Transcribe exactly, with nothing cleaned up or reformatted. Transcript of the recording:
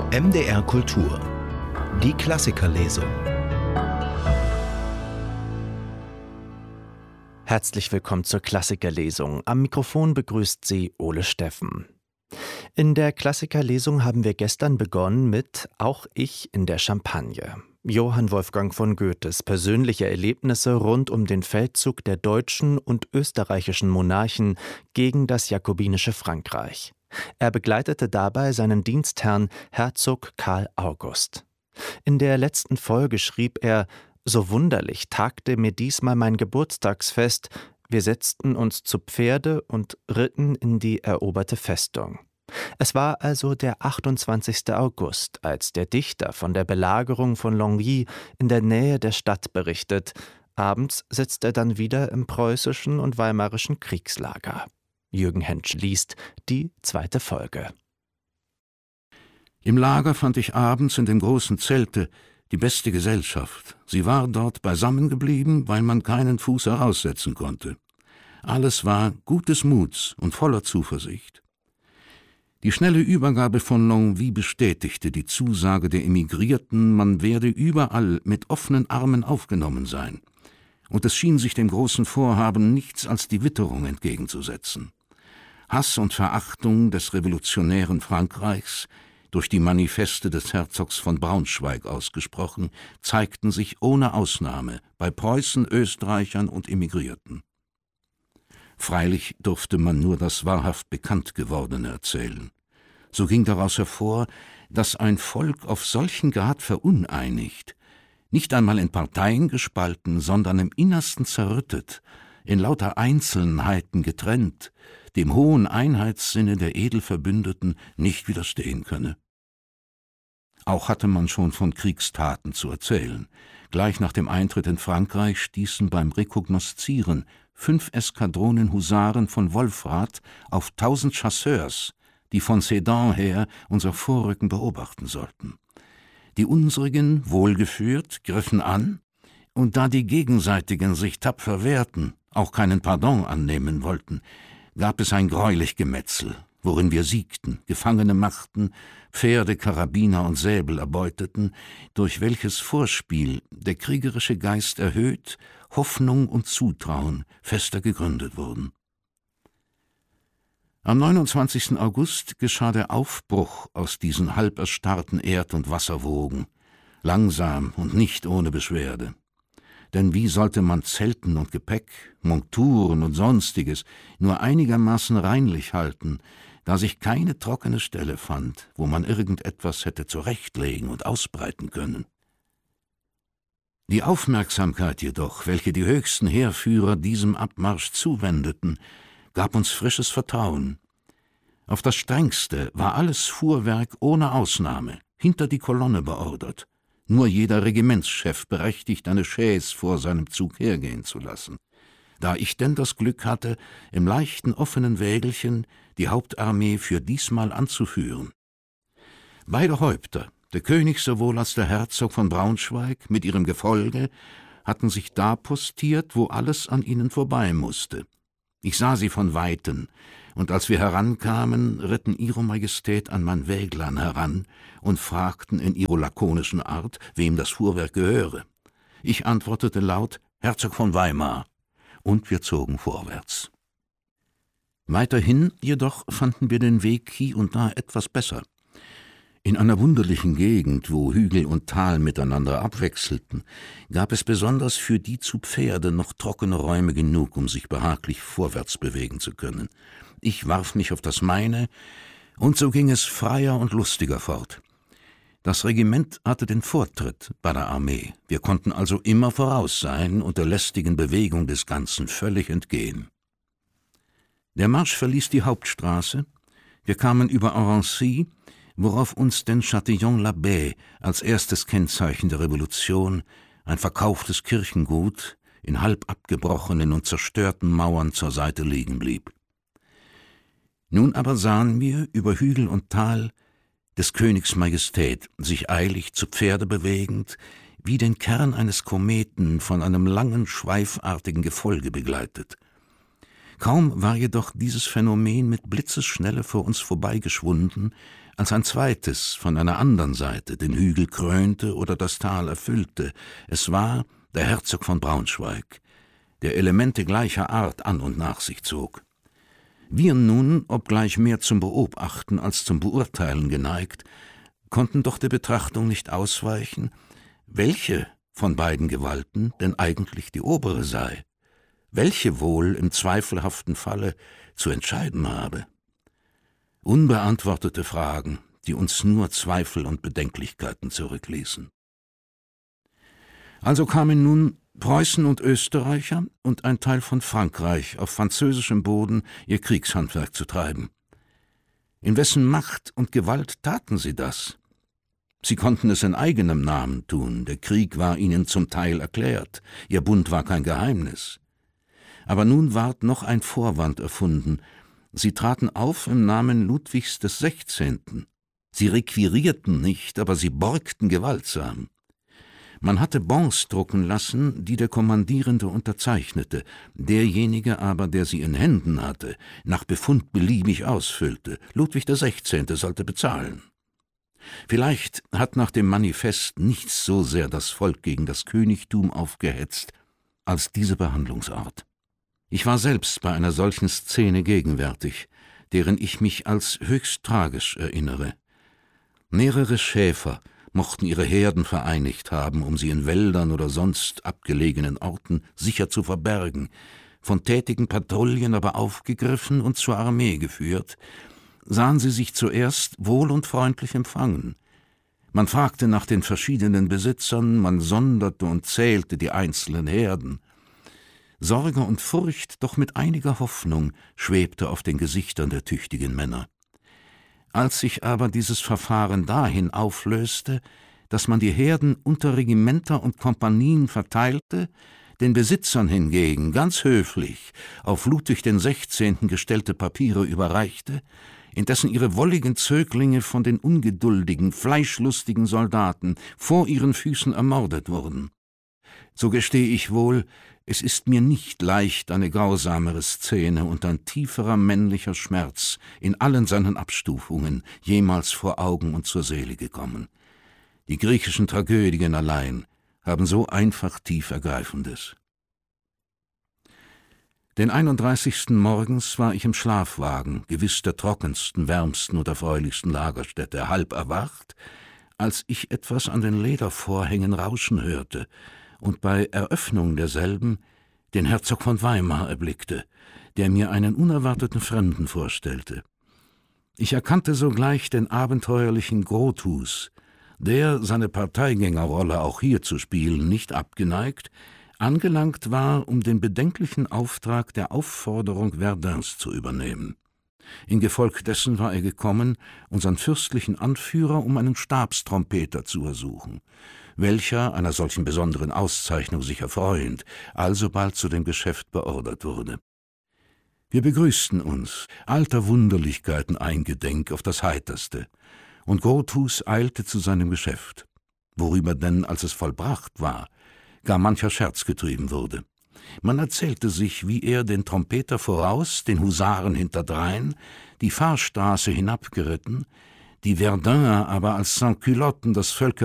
M D R Kultur. Die Klassikerlesung. Herzlich willkommen zur Klassikerlesung. Am Mikrofon begrüßt Sie Ole Steffen. In der Klassikerlesung haben wir gestern begonnen mit Auch ich in der Champagne. Johann Wolfgang von Goethes persönliche Erlebnisse rund um den Feldzug der deutschen und österreichischen Monarchen gegen das jakobinische Frankreich. Er begleitete dabei seinen Dienstherrn Herzog Karl August. In der letzten Folge schrieb er: »So wunderlich tagte mir diesmal mein Geburtstagsfest. Wir setzten uns zu Pferde und ritten in die eroberte Festung.« Es war also der achtundzwanzigste August, als der Dichter von der Belagerung von Longwy in der Nähe der Stadt berichtet. Abends sitzt er dann wieder im preußischen und weimarischen Kriegslager. Jürgen Hentsch liest die zweite Folge. Im Lager fand ich abends in dem großen Zelte die beste Gesellschaft. Sie war dort beisammen geblieben, weil man keinen Fuß heraussetzen konnte. Alles war gutes Muts und voller Zuversicht. Die schnelle Übergabe von Longwy bestätigte die Zusage der Emigrierten, man werde überall mit offenen Armen aufgenommen sein. Und es schien sich dem großen Vorhaben nichts als die Witterung entgegenzusetzen. Hass und Verachtung des revolutionären Frankreichs, durch die Manifeste des Herzogs von Braunschweig ausgesprochen, zeigten sich ohne Ausnahme bei Preußen, Österreichern und Emigrierten. Freilich durfte man nur das wahrhaft bekannt gewordene erzählen. So ging daraus hervor, dass ein Volk auf solchen Grad veruneinigt, nicht einmal in Parteien gespalten, sondern im Innersten zerrüttet, in lauter Einzelnheiten getrennt, dem hohen Einheitssinne der Edelverbündeten nicht widerstehen könne. Auch hatte man schon von Kriegstaten zu erzählen. Gleich nach dem Eintritt in Frankreich stießen beim Rekognoszieren fünf Eskadronen Husaren von Wolfrath auf tausend Chasseurs, die von Sedan her unser Vorrücken beobachten sollten. Die unsrigen, wohlgeführt, griffen an, und da die Gegenseitigen sich tapfer wehrten, auch keinen Pardon annehmen wollten, gab es ein greulich Gemetzel, worin wir siegten, Gefangene machten, Pferde, Karabiner und Säbel erbeuteten, durch welches Vorspiel der kriegerische Geist erhöht, Hoffnung und Zutrauen fester gegründet wurden. Am neunundzwanzigsten August geschah der Aufbruch aus diesen halb erstarrten Erd- und Wasserwogen, langsam und nicht ohne Beschwerde. Denn wie sollte man Zelten und Gepäck, Monturen und Sonstiges nur einigermaßen reinlich halten, da sich keine trockene Stelle fand, wo man irgendetwas hätte zurechtlegen und ausbreiten können? Die Aufmerksamkeit jedoch, welche die höchsten Heerführer diesem Abmarsch zuwendeten, gab uns frisches Vertrauen. Auf das Strengste war alles Fuhrwerk ohne Ausnahme hinter die Kolonne beordert. Nur jeder Regimentschef berechtigt, eine Chaise vor seinem Zug hergehen zu lassen. Da ich denn das Glück hatte, im leichten offenen Wägelchen die Hauptarmee für diesmal anzuführen. Beide Häupter, der König sowohl als der Herzog von Braunschweig mit ihrem Gefolge, hatten sich da postiert, wo alles an ihnen vorbei musste. Ich sah sie von Weitem, und als wir herankamen, ritten Ihre Majestät an mein Wäglein heran und fragten in ihrer lakonischen Art, wem das Fuhrwerk gehöre. Ich antwortete laut: Herzog von Weimar, und wir zogen vorwärts. Weiterhin jedoch fanden wir den Weg hie und da etwas besser. In einer wunderlichen Gegend, wo Hügel und Tal miteinander abwechselten, gab es besonders für die zu Pferde noch trockene Räume genug, um sich behaglich vorwärts bewegen zu können. Ich warf mich auf das meine, und so ging es freier und lustiger fort. Das Regiment hatte den Vortritt bei der Armee. Wir konnten also immer voraus sein und der lästigen Bewegung des Ganzen völlig entgehen. Der Marsch verließ die Hauptstraße. Wir kamen über Arancy, worauf uns denn Châtillon-l'Abbé als erstes Kennzeichen der Revolution, ein verkauftes Kirchengut, in halb abgebrochenen und zerstörten Mauern zur Seite liegen blieb. Nun aber sahen wir über Hügel und Tal des Königs Majestät, sich eilig zu Pferde bewegend, wie den Kern eines Kometen von einem langen, schweifartigen Gefolge begleitet. Kaum war jedoch dieses Phänomen mit Blitzesschnelle vor uns vorbeigeschwunden, als ein zweites von einer anderen Seite den Hügel krönte oder das Tal erfüllte. Es war der Herzog von Braunschweig, der Elemente gleicher Art an und nach sich zog. Wir nun, obgleich mehr zum Beobachten als zum Beurteilen geneigt, konnten doch der Betrachtung nicht ausweichen, welche von beiden Gewalten denn eigentlich die obere sei, welche wohl im zweifelhaften Falle zu entscheiden habe. Unbeantwortete Fragen, die uns nur Zweifel und Bedenklichkeiten zurückließen. Also kamen nun Preußen und Österreicher und ein Teil von Frankreich auf französischem Boden ihr Kriegshandwerk zu treiben. In wessen Macht und Gewalt taten sie das? Sie konnten es in eigenem Namen tun, der Krieg war ihnen zum Teil erklärt, ihr Bund war kein Geheimnis. Aber nun ward noch ein Vorwand erfunden, sie traten auf im Namen Ludwigs des Sechzehnten. Sie requirierten nicht, aber sie borgten gewaltsam. Man hatte Bons drucken lassen, die der Kommandierende unterzeichnete, derjenige aber, der sie in Händen hatte, nach Befund beliebig ausfüllte. Ludwig der Sechzehnte sollte bezahlen. Vielleicht hat nach dem Manifest nichts so sehr das Volk gegen das Königtum aufgehetzt, als diese Behandlungsart. Ich war selbst bei einer solchen Szene gegenwärtig, deren ich mich als höchst tragisch erinnere. Mehrere Schäfer mochten ihre Herden vereinigt haben, um sie in Wäldern oder sonst abgelegenen Orten sicher zu verbergen, von tätigen Patrouillen aber aufgegriffen und zur Armee geführt, sahen sie sich zuerst wohl und freundlich empfangen. Man fragte nach den verschiedenen Besitzern, man sonderte und zählte die einzelnen Herden. Sorge und Furcht, doch mit einiger Hoffnung, schwebte auf den Gesichtern der tüchtigen Männer. Als sich aber dieses Verfahren dahin auflöste, dass man die Herden unter Regimenter und Kompanien verteilte, den Besitzern hingegen ganz höflich auf Ludwig den Sechzehnten gestellte Papiere überreichte, indessen ihre wolligen Zöglinge von den ungeduldigen, fleischlustigen Soldaten vor ihren Füßen ermordet wurden. So gestehe ich wohl, es ist mir nicht leicht, eine grausamere Szene und ein tieferer männlicher Schmerz in allen seinen Abstufungen jemals vor Augen und zur Seele gekommen. Die griechischen Tragödien allein haben so einfach tief Ergreifendes. Den einunddreißigsten morgens war ich im Schlafwagen, gewiss der trockensten, wärmsten und erfreulichsten Lagerstätte, halb erwacht, als ich etwas an den Ledervorhängen rauschen hörte und bei Eröffnung derselben den Herzog von Weimar erblickte, der mir einen unerwarteten Fremden vorstellte. Ich erkannte sogleich den abenteuerlichen Grothus, der, seine Parteigängerrolle auch hier zu spielen, nicht abgeneigt, angelangt war, um den bedenklichen Auftrag der Aufforderung Verduns zu übernehmen. In Gefolg dessen war er gekommen, unseren fürstlichen Anführer um einen Stabstrompeter zu ersuchen, welcher, einer solchen besonderen Auszeichnung sich erfreuend, alsobald zu dem Geschäft beordert wurde. Wir begrüßten uns, alter Wunderlichkeiten eingedenk, auf das Heiterste, und Grothus eilte zu seinem Geschäft, worüber denn, als es vollbracht war, gar mancher Scherz getrieben wurde. Man erzählte sich, wie er den Trompeter voraus, den Husaren hinterdrein, die Fahrstraße hinabgeritten, die Verdun aber als Sansculotten das Völker